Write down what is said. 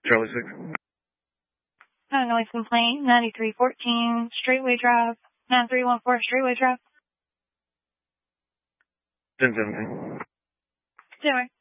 Charlie 6. Noise complaint, 9314 Straightway Drive, 9314 Straightway Drive. 1017. Anyway.